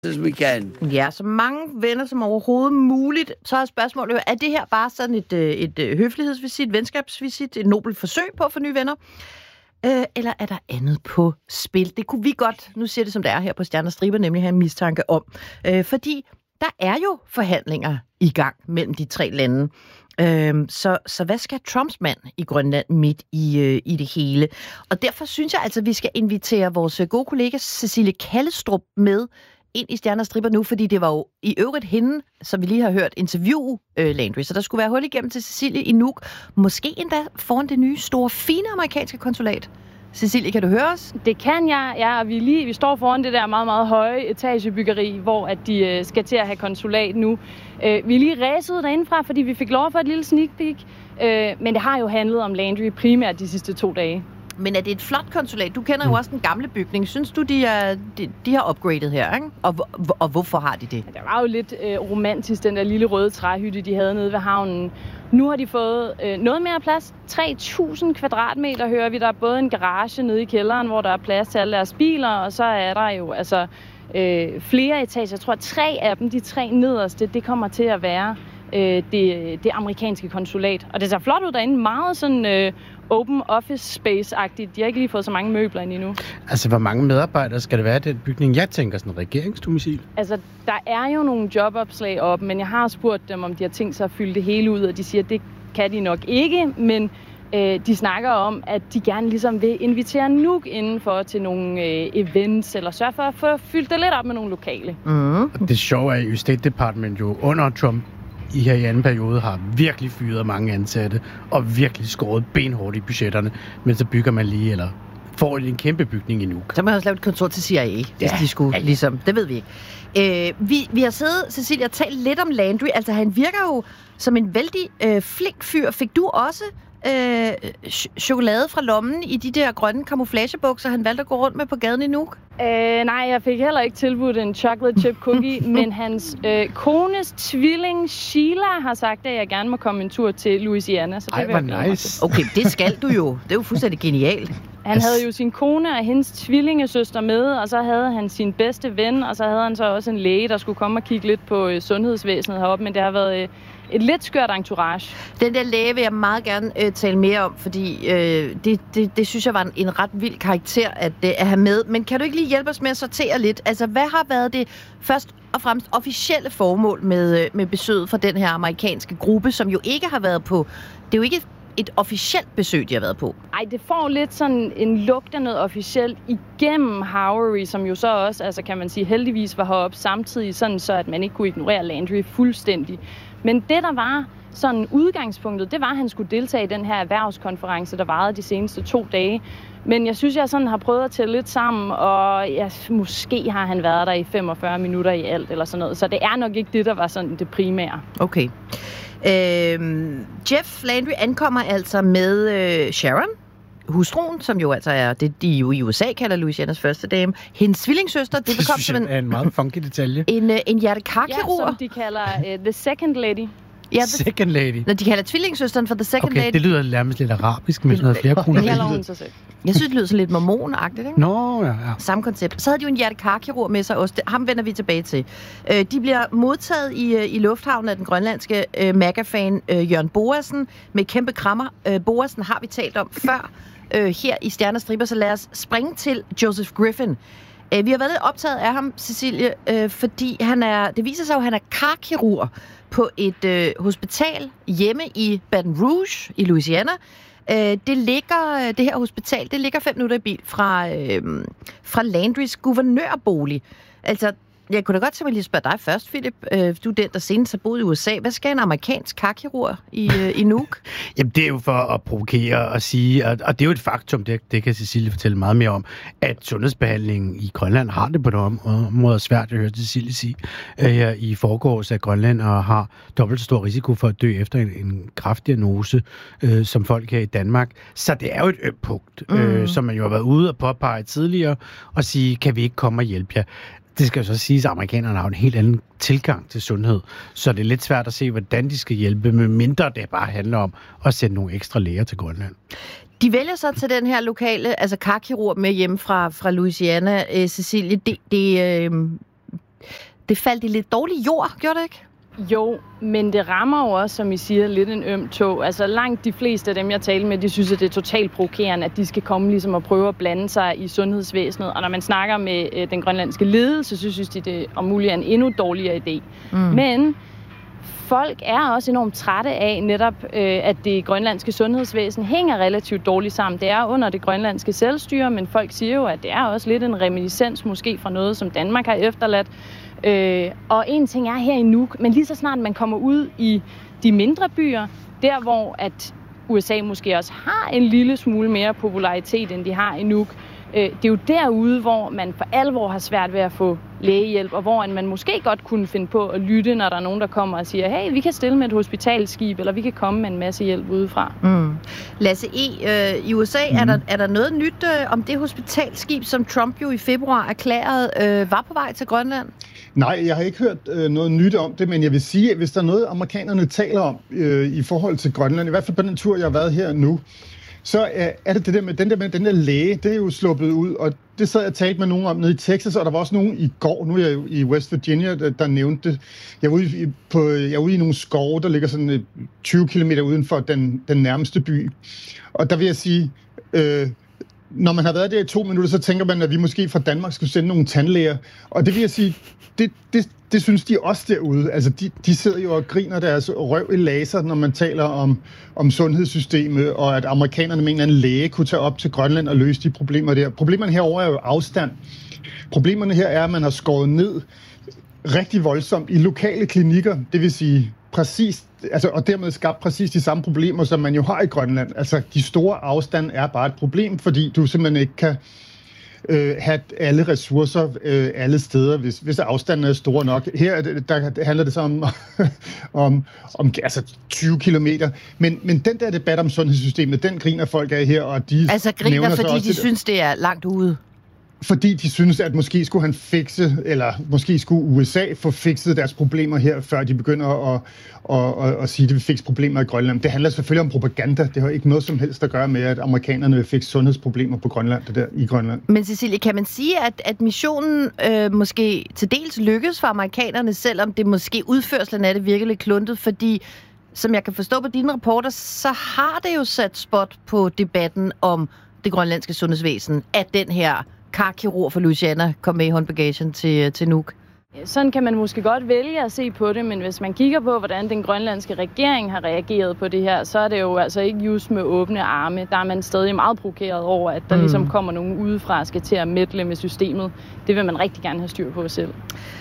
as we can. Ja, så mange venner som overhovedet muligt. Så er spørgsmålet, er det her bare sådan et høflighedsvisit, venskabsvisit, et nobelt forsøg på at få nye venner? Eller er der andet på spil? Det kunne vi godt, nu siger det som det er her på Stjerner Striber, nemlig have en mistanke om. Fordi der er jo forhandlinger i gang mellem de tre lande. Så hvad skal Trumps mand i Grønland midt i det hele? Og derfor synes jeg altså, at vi skal invitere vores gode kollega Cecilie Kallestrup med ind i Stjerner Striber nu, fordi det var jo i øvrigt hende, som vi lige har hørt, interview Landry. Så der skulle være hul igennem til Cecilie i Nuuk. Måske endda foran det nye, store, fine amerikanske konsulat. Cecilie, kan du høre os? Det kan jeg, ja. Og vi står foran det der meget, meget høje etagebyggeri, hvor at de skal til at have konsulat nu. Vi er lige ræset derindefra, fordi vi fik lov for et lille sneak peek. Men det har jo handlet om Landry primært de sidste 2 dage. Men er det et flot konsulat? Du kender jo også den gamle bygning. Synes du, de har upgradet her, ikke? Og hvorfor har de det? Ja, der var jo lidt romantisk, den der lille røde træhytte, de havde nede ved havnen. Nu har de fået noget mere plads. 3.000 kvadratmeter, hører vi. Der er både en garage nede i kælderen, hvor der er plads til alle deres biler, og så er der jo altså flere etager. Jeg tror, 3 af dem, de 3 nederste, det kommer til at være det amerikanske konsulat. Og det ser flot ud derinde. Meget sådan open office space-agtigt. De har ikke lige fået så mange møbler ind endnu. Altså, hvor mange medarbejdere skal det være i den bygning? Jeg tænker sådan en regeringsdomicil. Altså, der er jo nogle jobopslag op, men jeg har spurgt dem, om de har tænkt sig at fylde det hele ud, og de siger, at det kan de nok ikke, men de snakker om, at de gerne ligesom vil invitere Nuuk indenfor til nogle events, eller sørge for at få fyldt det lidt op med nogle lokale. Mm. Og det sjove er, at State Department jo under Trump i anden periode har virkelig fyret mange ansatte og virkelig skåret benhårdt i budgetterne, men så bygger man lige, eller får en kæmpe bygning i Nuuk. Så man har også lavet et kontor til CIA, hvis de skulle, ligesom. Det ved vi ikke. Vi har siddet, Cecilia, og talt lidt om Landry. Altså, han virker jo som en vældig flink fyr. Fik du også chokolade fra lommen i de der grønne camouflagebukser, han valgte at gå rundt med på gaden i Nuuk? Nej, jeg fik heller ikke tilbudt en chocolate chip cookie, men hans kones tvilling Sheila har sagt, at jeg gerne må komme en tur til Louisiana. Så det var nice. Okay, det skal du jo. Det er jo fuldstændig genialt. Han havde jo sin kone og hendes tvillingesøster med, og så havde han sin bedste ven, og så havde han så også en læge, der skulle komme og kigge lidt på sundhedsvæsenet heroppe, men det har været et lidt skørt entourage. Den der læge vil jeg meget gerne tale mere om, fordi det synes jeg var en ret vild karakter at have med. Men kan du ikke lige hjælpe os med at sortere lidt? Altså, hvad har været det først og fremmest officielle formål med besøget fra den her amerikanske gruppe, som jo ikke har været på... Det er jo ikke et officielt besøg, de har været på. Ej, det får lidt sådan en lugt af noget officielt igennem Howry, som jo så også, altså kan man sige, heldigvis var heroppe samtidig, sådan så at man ikke kunne ignorere Landry fuldstændig. Men det, der var sådan udgangspunktet, det var, at han skulle deltage i den her erhvervskonference, der varede de seneste 2 dage. Men jeg synes, jeg sådan har prøvet at tælle lidt sammen, og måske har han været der i 45 minutter i alt, eller sådan noget. Så det er nok ikke det, der var sådan det primære. Okay. Jeff Landry ankommer altså med Sharon, hustruen, som jo altså er det, de jo i USA kalder Louisianas første dame. Hendes tvillingsøster, det kom som en meget funky detalje. En hjertekarkirurg. Ja, som de kalder the second lady. Ja, second lady. Når de kalder tvillingsøsteren for the second lady. Okay, det lyder nærmest lidt arabisk med sådan noget flere kroner. Jeg synes, det lyder sådan lidt mormonagtigt, ikke? Nå, ja. Samme koncept. Så havde de jo en hjertekarkirurg med sig også. Ham vender vi tilbage til. De bliver modtaget i lufthavnen af den grønlandske MAGA-fan Jørgen Boasen med kæmpe krammer. Boasen har vi talt om før her i Stjerner Striber, så lad os springe til Joseph Griffin. Vi har været lidt optaget af ham, Cecilie, fordi det viser sig jo, at han er karkirurg på et hospital hjemme i Baton Rouge i Louisiana. Det her hospital, det ligger 5 minutter i bil fra Landrys guvernørbolig. Altså, jeg kunne da godt simpelthen lige spørge dig først, Philip. Du er den, der senest har boet i USA. Hvad skal en amerikansk karkirurg i Nuuk? Jamen, det er jo for at provokere og sige, og det er jo et faktum, det kan Cecilie fortælle meget mere om, at sundhedsbehandlingen i Grønland har det på nogle områder svært at høre Cecilie sige. I forgårs af Grønland og har dobbelt så stor risiko for at dø efter en kræftdiagnose, som folk her i Danmark. Så det er jo et punkt, som man jo har været ude og påpege tidligere, og sige, kan vi ikke komme og hjælpe jer? Det skal jo så siges, at amerikanerne har en helt anden tilgang til sundhed, så det er lidt svært at se, hvordan de skal hjælpe, med mindre det bare handler om at sende nogle ekstra læger til Grønland. De vælger så til den her lokale, altså karkirurg med hjemme fra Louisiana, Cecilie. det faldt i lidt dårlig jord, gjorde det ikke? Jo, men det rammer jo også, som I siger, lidt en øm tog. Altså langt de fleste af dem, jeg taler med, de synes, at det er totalt provokerende, at de skal komme ligesom og prøve at blande sig i sundhedsvæsenet. Og når man snakker med den grønlandske ledelse, så synes de, det om muligt er en endnu dårligere idé. Men folk er også enormt trætte af netop, at det grønlandske sundhedsvæsen hænger relativt dårligt sammen. Det er under det grønlandske selvstyre, men folk siger jo, at det er også lidt en reminiscens måske fra noget, som Danmark har efterladt. Og en ting er her i Nuuk, men lige så snart man kommer ud i de mindre byer, der hvor at USA måske også har en lille smule mere popularitet, end de har i Nuuk, det er jo derude, hvor man for alvor har svært ved at få lægehjælp, og hvor man måske godt kunne finde på at lytte, når der er nogen, der kommer og siger, hey, vi kan stille med et hospitalskib, eller vi kan komme med en masse hjælp udefra. Lasse E., i USA er der noget nyt om det hospitalskib, som Trump jo i februar erklærede var på vej til Grønland? Nej, jeg har ikke hørt noget nyt om det, men jeg vil sige, at hvis der er noget, amerikanerne taler om i forhold til Grønland, i hvert fald på den tur, jeg har været her nu, så er det der med den der læge, det er jo sluppet ud, og det sad jeg og talte med nogen om nede i Texas, og der var også nogen i går, nu er jeg jo i West Virginia, der nævnte det. Jeg er ude i nogle skove, der ligger sådan 20 kilometer uden for den nærmeste by, og der vil jeg sige, når man har været der i 2 minutter, så tænker man, at vi måske fra Danmark skulle sende nogle tandlæger, og det vil jeg sige, det synes de også derude. Altså, de sidder jo og griner deres røv i laser, når man taler om sundhedssystemet, og at amerikanerne mener, at en læge kunne tage op til Grønland og løse de problemer der. Problemerne herover er jo afstand. Problemerne her er, at man har skåret ned rigtig voldsomt i lokale klinikker, det vil sige præcis, altså, og dermed skabt præcis de samme problemer, som man jo har i Grønland. Altså, de store afstand er bare et problem, fordi du simpelthen ikke kan have alle ressourcer alle steder, hvis afstanden er stor nok. Her der handler det så om altså 20 kilometer. Men den der debat om sundhedssystemet, den griner folk af her, og de altså griner, fordi de synes, det er langt ude? Fordi de synes, at måske skulle han fikse, eller måske skulle USA få fikset deres problemer her, før de begynder at sige, at de vil fikse problemer i Grønland. Det handler selvfølgelig om propaganda. Det har ikke noget som helst at gøre med, at amerikanerne vil fikse sundhedsproblemer på Grønland, i Grønland. Men Cecilie, kan man sige, at missionen måske til dels lykkes for amerikanerne, selvom det måske udførslen af det virkelig lidt kluntet, fordi som jeg kan forstå på dine rapporter, så har det jo sat spot på debatten om det grønlandske sundhedsvæsen, at den her karkirurg fra Louisiana kom med i håndbagagen til Nuuk. Sådan kan man måske godt vælge at se på det, men hvis man kigger på, hvordan den grønlandske regering har reageret på det her, så er det jo altså ikke just med åbne arme. Der er man stadig meget provokeret over, at der ligesom kommer nogen udefra og skal til at mætle med systemet. Det vil man rigtig gerne have styr på selv.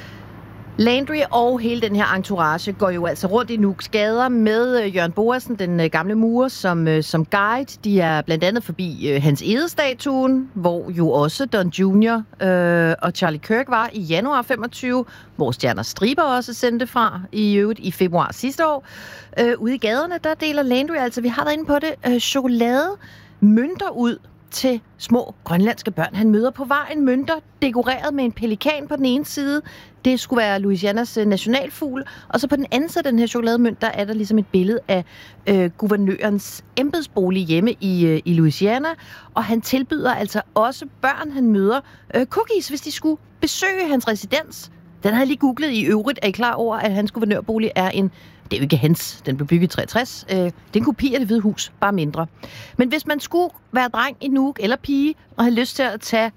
Landry og hele den her entourage går jo altså rundt i Nuuks gader med Jørgen Boasen, den gamle murer, som guide. De er blandt andet forbi Hans Egede-statuen, hvor jo også Don Jr. Og Charlie Kirk var i januar 25, hvor Stjerner Striber også sendte fra i øvrigt i februar sidste år. Ude i gaderne, der deler Landry, altså vi har været inde på det, chokolademønter ud til små grønlandske børn. Han møder på vejen mønter, dekoreret med en pelikan på den ene side. Det skulle være Louisianas nationalfugl. Og så på den anden side af den her chokolademønt, der er der ligesom et billede af guvernørens embedsbolig hjemme i Louisiana. Og han tilbyder altså også børn, han møder, cookies, hvis de skulle besøge hans residens. Den har jeg lige googlet i øvrigt. Er I klar over, at hans guvernørbolig er en... Det er jo ikke hans, den blev bygget i 63. Det er en kopi af Det Hvide Hus, bare mindre. Men hvis man skulle være dreng i Nuuk eller pige, og have lyst til at tage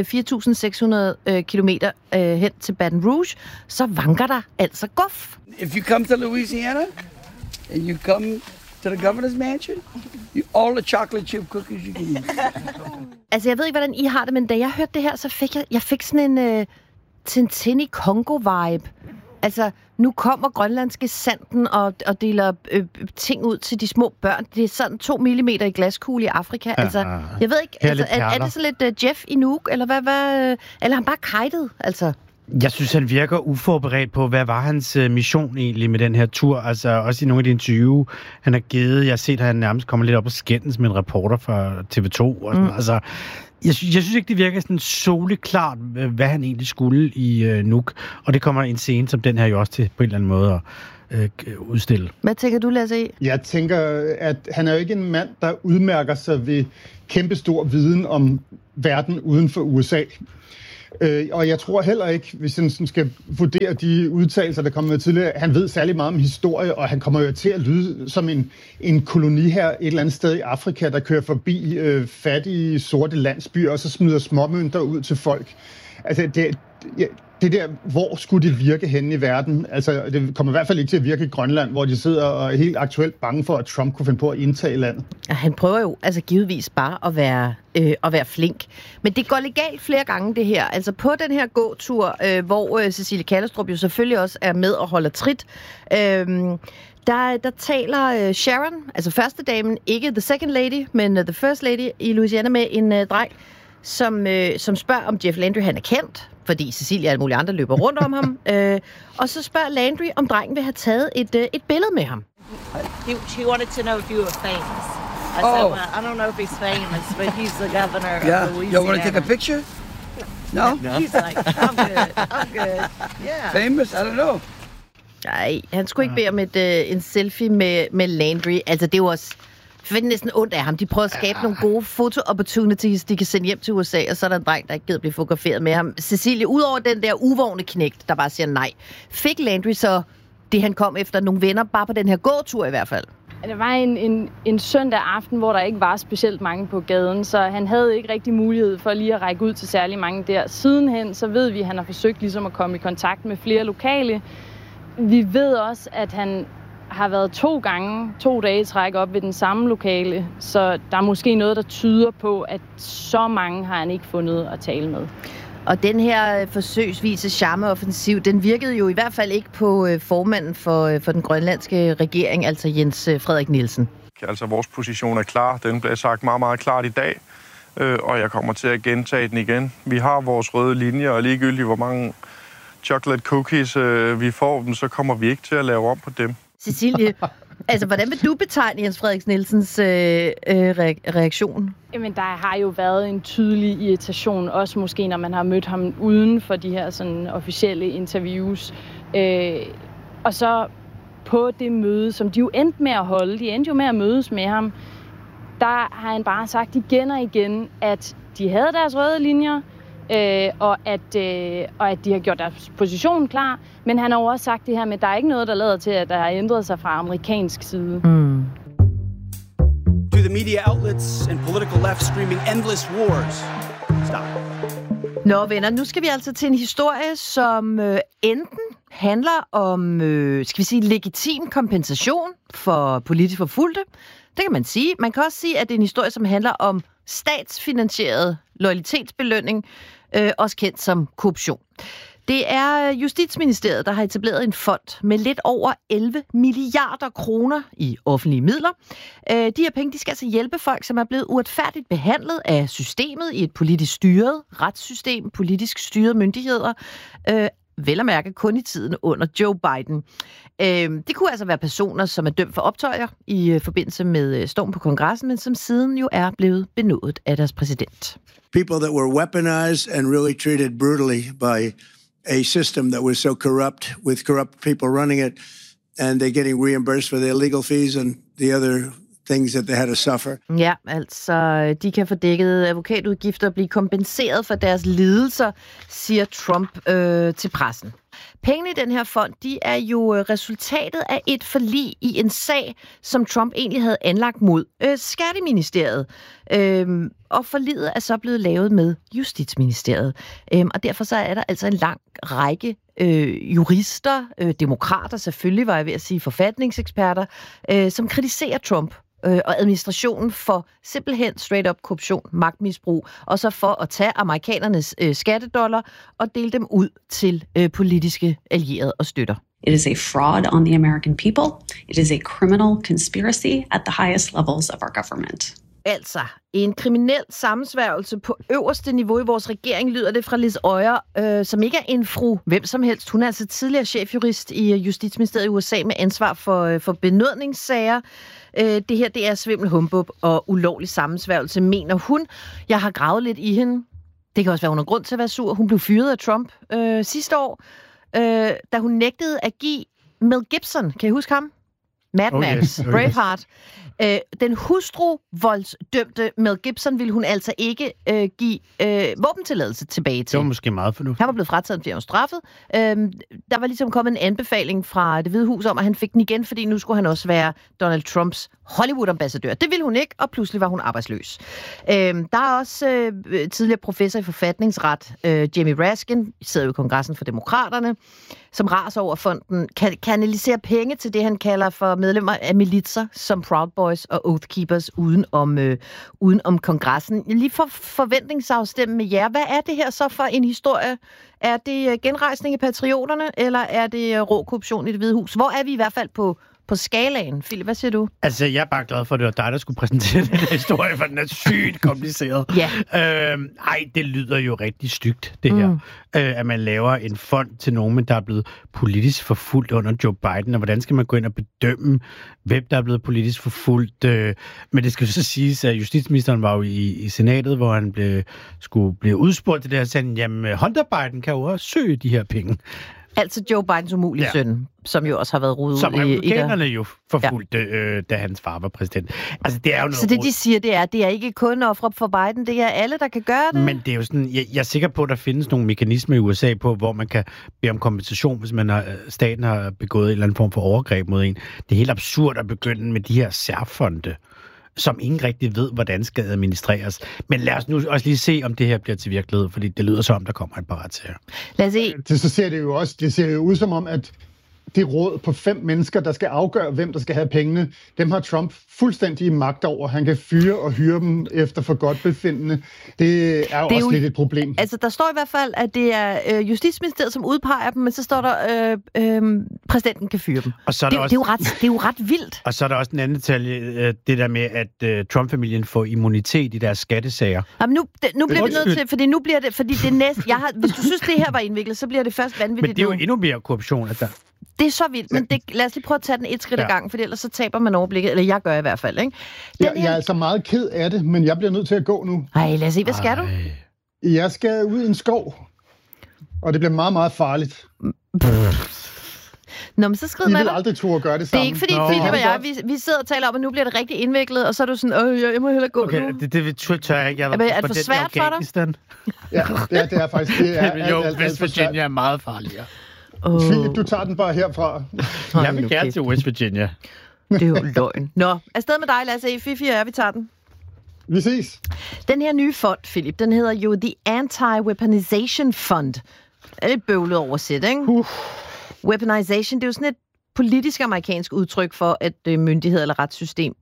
4.600 kilometer hen til Baton Rouge, så vanker der altså guf. If you come to Louisiana, and you come to the governor's mansion, all the chocolate chip cookies you can eat. Altså, jeg ved ikke, hvordan I har det, men da jeg hørte det her, så fik jeg fik sådan en Tintin i Congo-vibe. Altså, nu kommer grønlandske sanden og deler ting ud til de små børn. Det er sådan 2 millimeter i glaskugle i Afrika. Ja, altså, jeg ved ikke, altså, er det så lidt Jeff i Nuuk, eller hvad eller han bare kajtet, altså? Jeg synes, han virker uforberedt på, hvad var hans mission egentlig med den her tur. Altså, også i nogle af de interview, han har givet. Jeg har set, at han nærmest kommer lidt op og skændes med en reporter fra TV2 og sådan. Altså, jeg synes ikke, det virker sådan soleklart, hvad han egentlig skulle i Nuuk. Og det kommer en scene som den her jo også til på en eller anden måde at udstille. Hvad tænker du, Lasse? Jeg tænker, at han er jo ikke en mand, der udmærker sig ved kæmpestor viden om verden uden for USA. Og jeg tror heller ikke, hvis han sådan skal vurdere de udtalelser, der kommer med tidligere, han ved særlig meget om historie, og han kommer jo til at lyde som en koloni her et eller andet sted i Afrika, der kører forbi fattige sorte landsbyer, og så smider småmønter ud til folk. Altså, det der, hvor skulle det virke henne i verden? Altså, det kommer i hvert fald ikke til at virke i Grønland, hvor de sidder og er helt aktuelt bange for, at Trump kunne finde på at indtage landet. Ja, han prøver jo altså givetvis bare at være flink. Men det går legalt flere gange, det her. Altså på den her gåtur, hvor Cecilie Kallestrup jo selvfølgelig også er med og holder trit, der taler Sharon, altså første damen, ikke the second lady, men the first lady i Louisiana med en dreng, som spørger, om Jeff Landry han er kendt, fordi Cecilie og alle mulige andre løber rundt om ham. Og så spørger Landry, om drengen vil have taget et billede med ham. He wanted to know if you were famous. I said, well, I don't know if he's famous, but he's the governor of Louisiana. You want to take a picture? No? He's like, I'm good. Yeah. Famous? I don't know. Nej, han skulle ikke bede om en selfie med Landry. Altså, det er jo også... Jeg finder næsten ondt af ham. De prøver at skabe nogle gode foto-opportunities, de kan sende hjem til USA, og så er der en dreng, der ikke gider blive fotograferet med ham. Cecilie, udover den der uvågne knægt, der bare siger nej, fik Landry så det, han kom efter, nogle venner, bare på den her gåtur i hvert fald? Det var en søndag aften, hvor der ikke var specielt mange på gaden, så han havde ikke rigtig mulighed for lige at række ud til særlig mange der. Sidenhen, så ved vi, at han har forsøgt ligesom at komme i kontakt med flere lokale. Vi ved også, at han har været 2 dage i træk op ved den samme lokale, så der er måske noget, der tyder på, at så mange har han ikke fundet at tale med. Og den her forsøgsvise charmeoffensiv, den virkede jo i hvert fald ikke på formanden for den grønlandske regering, altså Jens Frederik Nielsen. Altså, vores position er klar. Den blev sagt meget, meget klart i dag, og jeg kommer til at gentage den igen. Vi har vores røde linjer, og ligegyldigt hvor mange chocolate cookies vi får dem, så kommer vi ikke til at lave om på dem. Cecilie, altså hvordan vil du betegne Jens Frederik Nielsens reaktion? Jamen, der har jo været en tydelig irritation, også måske når man har mødt ham uden for de her sådan officielle interviews. Og så på det møde, som de jo endte med at holde, de endte jo med at mødes med ham, der har han bare sagt igen og igen, at de havde deres røde linjer, og at de har gjort deres position klar. Men han har jo også sagt det her med, at der er ikke noget, der lader til, at der har ændret sig fra amerikansk side. To the media outlets and political left screaming endless wars. Stop. Nå venner, nu skal vi altså til en historie, som enten handler om, skal vi sige, legitim kompensation for politisk forfulgte. Det kan man sige. Man kan også sige, at det er en historie, som handler om statsfinansieret loyalitetsbelønning, også kendt som korruption. Det er Justitsministeriet, der har etableret en fond med lidt over 11 milliarder kroner i offentlige midler. De her penge, de skal altså hjælpe folk, som er blevet uretfærdigt behandlet af systemet i et politisk styret retssystem, politisk styrede myndigheder, vel at mærke kun i tiden under Joe Biden. Det kunne altså være personer, som er dømt for optøjer i forbindelse med storm på kongressen, men som siden jo er blevet benådet af deres præsident. People that were weaponized and really treated brutally by a system that was so corrupt, with corrupt people running it, and they're getting reimbursed for their legal fees and the other things that they had to suffer. Ja, altså, de kan få dækket advokatudgifter og blive kompenseret for deres lidelser, siger Trump til pressen. Pengene i den her fond, de er jo resultatet af et forlig i en sag, som Trump egentlig havde anlagt mod Skatteministeriet. Og forliget er så blevet lavet med Justitsministeriet. Og derfor så er der altså en lang række jurister, demokrater selvfølgelig, var jeg ved at sige, forfatningseksperter, som kritiserer Trump og administrationen for simpelthen straight-up korruption, magtmisbrug, og så for at tage amerikanernes skattedollar og dele dem ud til politiske allierede og støtter. It is a fraud on the American people. It is a criminal conspiracy at the highest levels of our government. Altså, en kriminel sammensværgelse på øverste niveau i vores regering, lyder det fra Liz Øyer, som ikke er en fru hvem som helst. Hun er altså tidligere chefjurist i Justitsministeriet i USA med ansvar for benådningssager. Det her, det er svimmel, humbug og ulovlig sammensværgelse, mener hun. Jeg har gravet lidt i hende. Det kan også være, hun har grund til at være sur. Hun blev fyret af Trump sidste år, da hun nægtede at give Mel Gibson, kan I huske ham? Mad Max, Braveheart. Den hustruvoldsdømte Mel Gibson ville hun altså ikke give våbentilladelse tilbage til. Det var måske meget fornuftigt. Han var blevet frataget, fordi han var straffet. Der var ligesom kommet en anbefaling fra Det Hvide Hus om, at han fik den igen, fordi nu skulle han også være Donald Trumps Hollywood-ambassadør. Det ville hun ikke, og pludselig var hun arbejdsløs. Der er også tidligere professor i forfatningsret, Jamie Raskin, sidder jo i Kongressen for Demokraterne, som raser over fonden, kanaliserer penge til det, han kalder for medlemmer af militser, som Proud Boys og Oath Keepers uden om Kongressen. Lige for forventningsafstemme med jer. Hvad er det her så for en historie? Er det genrejsning af patrioterne, eller er det rå korruption i Det Hvide Hus? Hvor er vi i hvert fald på skalaen? Philip, hvad siger du? Altså, jeg er bare glad for, at det var dig, der skulle præsentere den historie, for den er sygt kompliceret. Ja. Det lyder jo rigtig stygt, det her. At man laver en fond til nogen, der er blevet politisk forfulgt under Joe Biden, og hvordan skal man gå ind og bedømme, hvem der er blevet politisk forfulgt? Men det skal jo så siges, at justitsministeren var jo i senatet, hvor han skulle blive udspurgt til det her, og sagde, jamen, Hunter Biden kan jo også søge de her penge. Altså Joe Bidens umulige søn, som jo også har været rodet ud i... Som republikanerne jo forfulgte, da hans far var præsident. Altså, det er jo noget. Så det, de siger, det er ikke kun ofre for Biden, det er alle, der kan gøre det? Men det er jo sådan, jeg er sikker på, at der findes nogle mekanismer i USA på, hvor man kan bede om kompensation, hvis staten har begået en eller anden form for overgreb mod en. Det er helt absurd at begynde med de her særfonde, som ingen rigtig ved, hvordan skal administreres. Men lad os nu også lige se, om det her bliver til virkelighed, fordi det lyder som om, der kommer et par retssager. Lad os se. Så ser det ser jo ud som om, at det råd på 5 mennesker, der skal afgøre, hvem der skal have pengene, dem har Trump fuldstændig magt over. Han kan fyre og hyre dem efter for godt befindende. Det er jo også lidt et problem. Altså, der står i hvert fald, at det er Justitsministeriet, som udpeger dem, men så står der, præsidenten kan fyre dem. Og så det er jo ret vildt. Og så er der også en anden detalje, det der med, at Trump-familien får immunitet i deres skattesager. Jamen, nu bliver vi nødt til, fordi det næste... hvis du synes, det her var indviklet, så bliver det først vanvittigt. Men det er jo endnu mere korruption, at der... Det er så vildt, men lad os lige prøve at tage den et skridt ad gangen, for ellers så taber man overblikket, eller jeg gør i hvert fald, ikke? Jeg er altså meget ked af det, men jeg bliver nødt til at gå nu. Ej, lad os se, hvad skal du? Jeg skal ud i en skov, og det bliver meget, meget farligt. Nå, men så skriv med dig. I vil aldrig turde at gøre det sammen. Det er ikke fordi, Philip og jeg, vi sidder og taler om, at nu bliver det rigtig indviklet, og så er du sådan, jeg må hellere gå nu. Okay, det tør jeg ikke. Er det for svært for dig? Ja, det er faktisk... West Virginia er meget farligere. Philip, du tager den bare herfra. Jeg vil gerne til West Virginia. Det er jo løgn. Nå, afsted med dig, Lasse. Fifi og jeg, vi tager den. Vi ses. Den her nye fond, Philip, den hedder jo The Anti-Weaponization Fund. Det er lidt bøvlet oversæt, ikke? Weaponization, det er jo sådan et politisk amerikansk udtryk for, at myndighed eller retssystem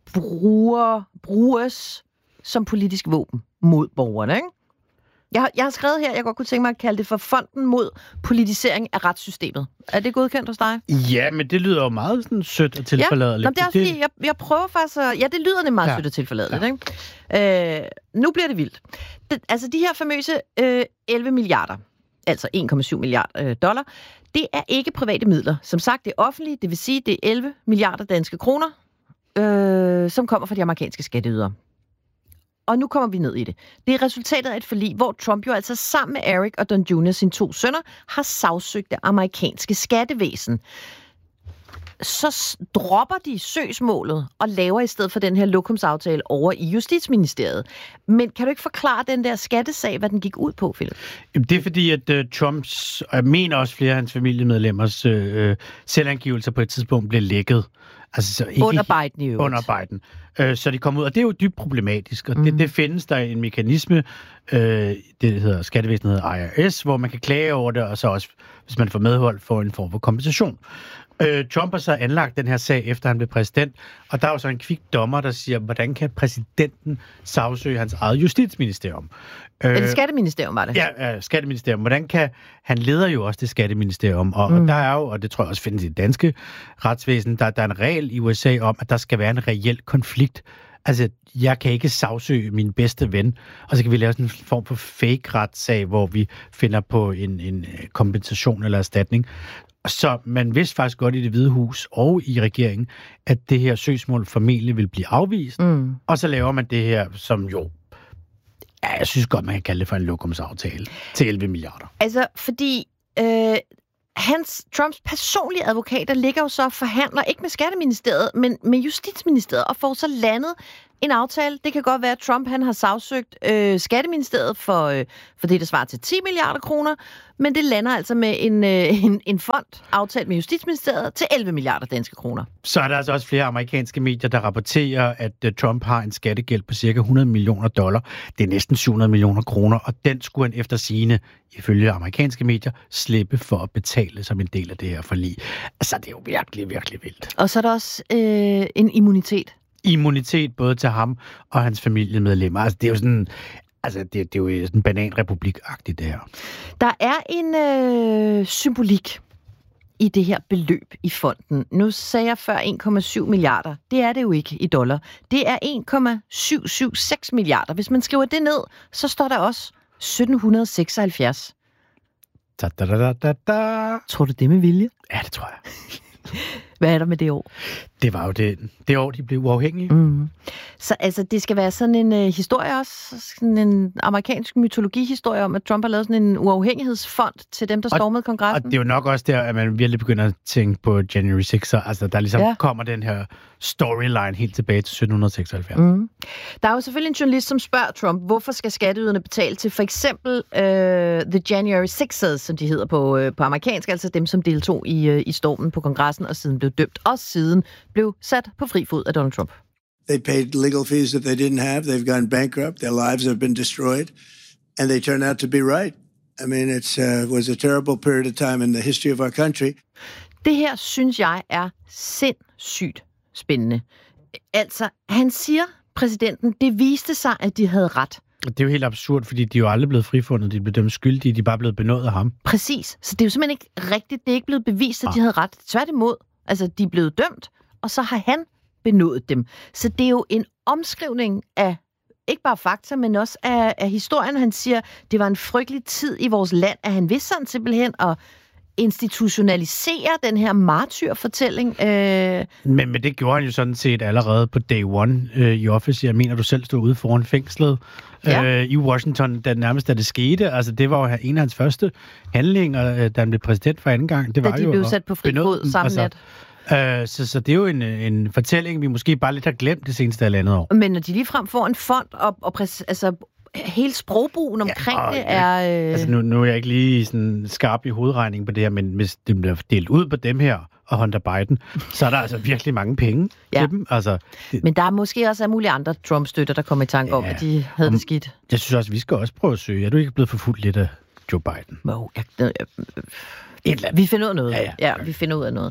bruges som politisk våben mod borgerne, ikke? Jeg har skrevet her, jeg godt kunne tænke mig at kalde det for Fonden mod politisering af retssystemet. Er det godkendt hos dig? Ja, men det lyder jo meget sådan sødt og tilforladeligt. Ja, det er også fordi, jeg prøver faktisk at... Ja, det lyder nemlig meget sødt og tilforladeligt, ikke? Nu bliver det vildt. Altså, de her famøse 11 milliarder, altså 1,7 milliarder dollar, det er ikke private midler. Som sagt, det er offentligt, det vil sige, det er 11 milliarder danske kroner, som kommer fra de amerikanske skatteydere. Og nu kommer vi ned i det. Det er resultatet af et forlig, hvor Trump jo altså sammen med Eric og Don Jr., sine 2 sønner, har sagsøgt det amerikanske skattevæsen. Så dropper de søgsmålet og laver i stedet for den her lokumsaftale over i Justitsministeriet. Men kan du ikke forklare den der skattesag, hvad den gik ud på, Philip? Det er fordi, at Trumps, og jeg mener også flere af hans familiemedlemmers selvangivelser på et tidspunkt blev lækket. Altså, så ikke under Biden i øvrigt. Under Biden. Så de kom ud, og det er jo dybt problematisk. Og det findes der en mekanisme, det hedder skattevæsenet hedder IRS, hvor man kan klage over det, og så også, hvis man får medhold, får en form for kompensation. Trump har så anlagt den her sag, efter han blev præsident, og der er jo så en kvik dommer, der siger, hvordan kan præsidenten sagsøge hans eget justitsministerium? Eller skatteministerium, var det? Ja, skatteministerium. Hvordan kan... Han leder jo også det skatteministerium, og der er jo, og det tror jeg også findes i det danske retsvæsen, der er en regel i USA om, at der skal være en reel konflikt. Altså, jeg kan ikke sagsøge min bedste ven, og så kan vi lave sådan en form for fake-retssag, hvor vi finder på en kompensation eller erstatning. Så man vidste faktisk godt i Det Hvide Hus og i regeringen, at det her søgsmål formentlig vil blive afvist. Og så laver man det her, som jo... Ja, jeg synes godt, man kan kalde det for en lokumsaftale til 11 milliarder. Altså, fordi Trumps personlige advokater ligger jo så og forhandler, ikke med Skatteministeriet, men med Justitsministeriet, og får så landet en aftale. Det kan godt være, at Trump han har sagsøgt Skatteministeriet for det, der svarer til 10 milliarder kroner, men det lander altså med en fond aftalt med Justitsministeriet til 11 milliarder danske kroner. Så er der altså også flere amerikanske medier, der rapporterer, at Trump har en skattegæld på cirka $100 millioner. Det er næsten 700 millioner kroner, og den skulle han efter sigende, ifølge amerikanske medier, slippe for at betale som en del af det her forlig. Altså, det er jo virkelig, virkelig vildt. Og så er der også en immunitet. Immunitet både til ham og hans familiemedlemmer. Altså, det er jo sådan... Altså, det er jo sådan bananrepublik-agtigt, det her. Der er en symbolik i det her beløb i fonden. Nu sagde jeg før 1,7 milliarder. Det er det jo ikke i dollar. Det er 1,776 milliarder. Hvis man skriver det ned, så står der også 1776. Tror du det med vilje? Ja, det tror jeg. Hvad er der med det år? Det var jo det år, de blev uafhængige. Mm. Så altså, det skal være sådan en historie også, sådan en amerikansk mytologihistorie om, at Trump har lavet sådan en uafhængighedsfond til dem, der stormede kongressen. Og det er jo nok også der, at man virkelig begynder at tænke på January 6'er. Altså, der ligesom kommer den her storyline helt tilbage til 1776. Mm. Der er jo selvfølgelig en journalist, som spørger Trump, hvorfor skal skatteyderne betale til for eksempel The January 6'ers, som de hedder på amerikansk, altså dem, som deltog i stormen på kongressen og siden blev dømt, og siden blev sat på fri fod af Donald Trump. They paid legal fees that they didn't have. They've gone bankrupt. Their lives have been destroyed. And they turned out to be right. I mean, it was a terrible period of time in the history of our country. Det her, synes jeg, er sindssygt spændende. Altså, han siger, præsidenten, det viste sig, at de havde ret. Det er jo helt absurd, fordi de er jo aldrig blevet frifundet. De blev dømt skyldige. De er bare blevet benådet af ham. Præcis. Så det er jo simpelthen ikke rigtigt. Det er ikke blevet bevist, at de havde ret. Tværtimod. Altså, de er blevet dømt, og så har han benådet dem. Så det er jo en omskrivning af ikke bare fakta, men også af historien. Han siger, det var en frygtelig tid i vores land, at han vidste sådan simpelthen at institutionalisere den her martyrfortælling. Men det gjorde han jo sådan set allerede på day one i Office. Jeg mener, du selv stod ude foran fængslet i Washington, da det skete. Altså, det var jo en af hans første handlinger, da han blev præsident for anden gang. Det var da de blev sat på fri fod samme nat. Så det er jo en fortælling, vi måske bare lidt har glemt det seneste halvandet år. Men når de ligefrem får en fond, altså hele sprogbrugen omkring det er... Altså nu er jeg ikke lige sådan skarp i hovedregningen på det her, men hvis det bliver delt ud på dem her og Hunter Biden, så er der altså virkelig mange penge til dem. Altså, men der er måske også mulige andre Trump-støtter, der kommer i tanke om, at de havde det skidt. Jeg synes også, vi skal også prøve at søge. Er du ikke blevet forfulgt lidt af Joe Biden? Vi finder ud af noget. Ja, vi finder ud af noget.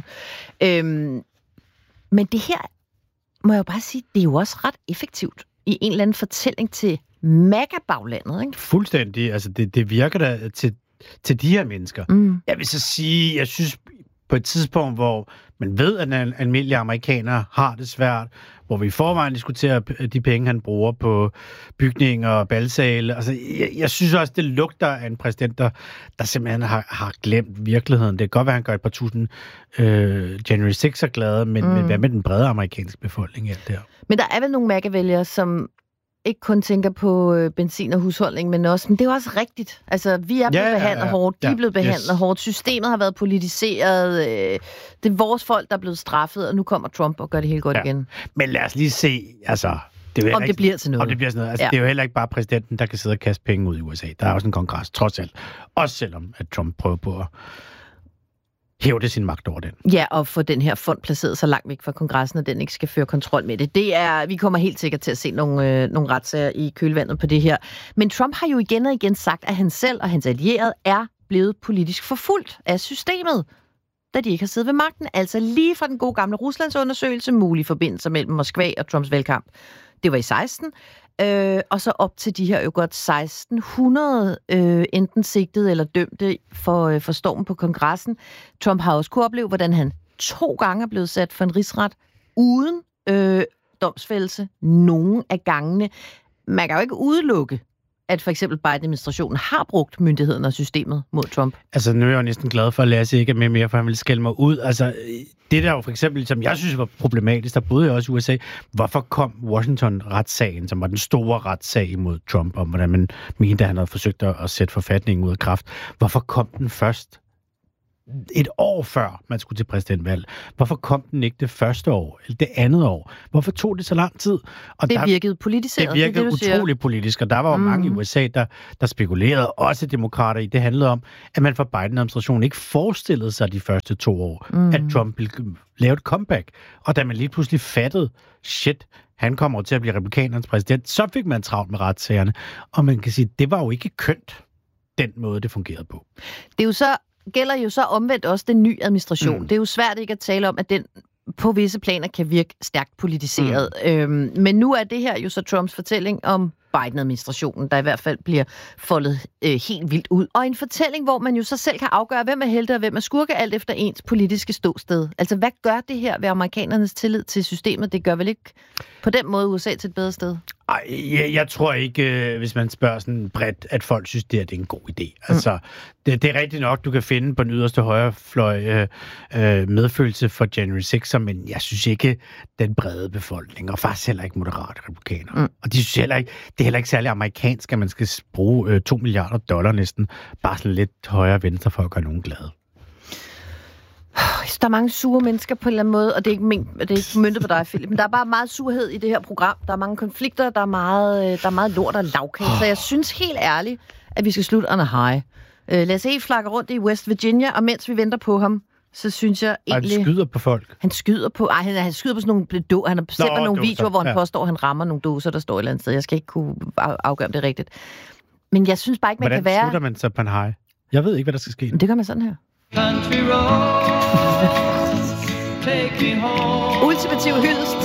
Men det her, må jeg jo bare sige, det er jo også ret effektivt i en eller anden fortælling til MAGA-baglandet, ikke? Fuldstændig. Altså, det virker da til de her mennesker. Mm. Jeg vil så sige, jeg synes på et tidspunkt, hvor man ved, at almindelige amerikanere har det svært, hvor vi i forvejen diskuterer de penge, han bruger på bygninger og balsale. Altså, jeg synes også, det lugter af en præsident, der simpelthen har glemt virkeligheden. Det kan godt være, han gør et par tusind January 6'er glade, men hvad med den brede amerikanske befolkning? Alt der? Men der er vel nogle MAGA-vælgere, som ikke kun tænker på benzin og husholdning, men også, men det er jo også rigtigt. Altså, vi er blevet behandlet hårdt, de er blevet behandlet hårdt, systemet har været politiseret, det er vores folk, der er blevet straffet, og nu kommer Trump og gør det helt godt igen. Men lad os lige se, altså... Om det bliver til noget. Om det bliver sådan noget. Altså, det er jo heller ikke bare præsidenten, der kan sidde og kaste penge ud i USA. Der er også en kongres, trods alt. Også selvom, at Trump prøver på at hævde sin magt over den. Ja, og få den her fond placeret så langt væk fra kongressen, at den ikke skal føre kontrol med det. Vi kommer helt sikkert til at se nogle retssager i kølvandet på det her. Men Trump har jo igen og igen sagt, at han selv og hans allierede er blevet politisk forfulgt af systemet, da de ikke har siddet ved magten. Altså lige fra den gode gamle Ruslandsundersøgelse, mulige forbindelser mellem Moskva og Trumps valgkamp. Det var i 16. Og så op til de her jo godt 1600 enten sigtede eller dømte for stormen på kongressen. Trump har også kunne opleve, hvordan han 2 gange er blevet sat for en rigsret uden domsfældelse nogen af gangene. Man kan jo ikke udelukke, at for eksempel Biden-administrationen har brugt myndigheden og systemet mod Trump. Altså, nu er jeg jo næsten glad for, at Lasse ikke er med mere, for han ville skælde mig ud. Altså, det der jo for eksempel, som jeg synes var problematisk, der boede jeg også i USA, hvorfor kom Washington-retssagen, som var den store retssag imod Trump, om hvordan man mente, at han havde forsøgt at sætte forfatningen ud af kraft. Hvorfor kom den først et år før man skulle til præsidentvalg. Hvorfor kom den ikke det første år, eller det andet år? Hvorfor tog det så lang tid? Og det virkede politiseret. Det virkede utroligt politisk, og der var jo mange i USA, der spekulerede, også demokrater i. Det handlede om, at man fra Biden-administrationen ikke forestillede sig de første 2 år, at Trump ville lave et comeback. Og da man lige pludselig fattede, shit, han kommer til at blive republikanernes præsident, så fik man travlt med retssagerne. Og man kan sige, det var jo ikke kønt, den måde, det fungerede på. Det er jo så gælder jo så omvendt også den nye administration. Det er jo svært ikke at tale om, at den på visse planer kan virke stærkt politiseret. Men nu er det her jo så Trumps fortælling om Biden-administrationen, der i hvert fald bliver foldet helt vildt ud. Og en fortælling, hvor man jo så selv kan afgøre, hvem er helte og hvem er skurke, alt efter ens politiske ståsted. Altså, hvad gør det her ved amerikanernes tillid til systemet? Det gør vel ikke på den måde USA til et bedre sted? Ej, jeg tror ikke, hvis man spørger sådan bredt, at folk synes, det er en god idé. Altså, det er rigtigt nok, du kan finde på den yderste højrefløj medfølelse for January 6'er, men jeg synes ikke, den brede befolkning, og faktisk heller ikke moderate republikanere. Og de synes heller ikke, det er heller ikke særlig amerikansk, at man skal bruge $2 milliarder næsten, bare sådan lidt højre venstre for at gøre nogen glade. Der er mange sure mennesker på en eller anden måde, og det er ikke møntet på dig, Philip, men der er bare meget surhed i det her program. Der er mange konflikter, der er meget lort og lavkage, så jeg synes helt ærligt, at vi skal slutte on a high. Lasse E. flakker rundt i West Virginia, og mens vi venter på ham, så synes jeg egentlig... Han skyder på folk. Han skyder på sådan nogle... Han har sendt mig nogle videoer, hvor han påstår, at han rammer nogle dåser, der står et eller andet sted. Jeg skal ikke kunne afgøre, om det er rigtigt. Men jeg synes bare ikke, man kan være... Hvordan slutter man så på en high? Jeg ved ikke, hvad der skal ske. Men det gør man sådan her. Ultimativ hyldest